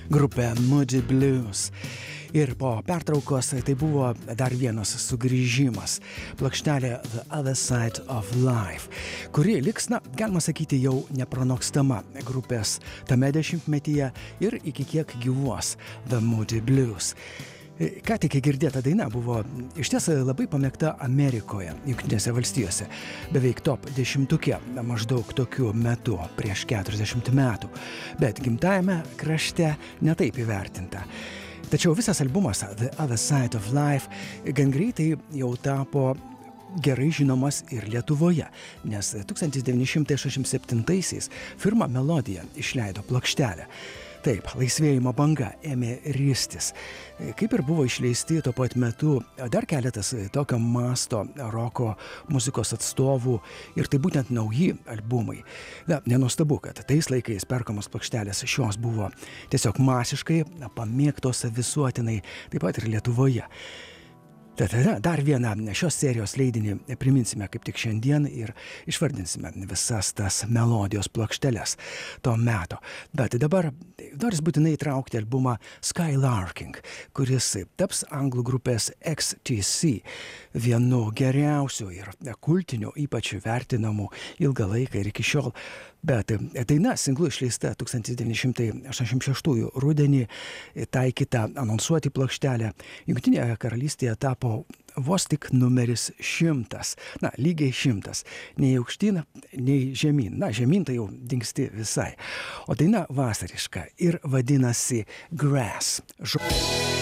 grupė Moody Blues. Ir po pertraukos tai buvo dar vienas sugrįžimas, plokštelė The Other Side of Life, kuri liks, galima sakyti, jau nepranokstama grupės tame dešimtmetyje ir iki kiek gyvuos The Moody Blues. Ką tik girdėta daina buvo išties labai pamėgta Amerikoje, Jungtinėse valstijose, beveik top 10 maždaug tokiu metu prieš 40 metų, bet gimtajame krašte netaip įvertinta. Tačiau visas albumas The Other Side of Life gan greitai jau tapo gerai žinomas ir Lietuvoje, nes 1967-aisiais firma Melodija išleido plokštelę. Taip, laisvėjimo banga ėmė ristis. Kaip ir buvo išleisti tuo pat metu dar keletas tokio masto roko muzikos atstovų ir tai būtent nauji albumai. Nenuostabu, kad tais laikais perkamos plokštelės šios buvo tiesiog masiškai pamėgtos visuotinai, taip pat ir Lietuvoje. Tad dar vieną šios serijos leidinį priminsime kaip tik šiandien ir išvardinsime visas tas melodijos plokšteles to meto. Bet dabar noris būtinai įtraukti albumą Skylarking, kuris taps anglų grupės XTC vienu geriausių ir kultinių, ypač vertinamų ilgą laiką ir iki šiol. Bet daina singlu išleista 1986 rudenį, taikyta anonsuoti plokštelę. Jungtinėje karalystėje tapo vos tik numeris 100. Lygiai 100. Nei aukštyn, nei žemyn. Žemyn tai jau dingsti visai. O daina vasariška ir vadinasi Grass.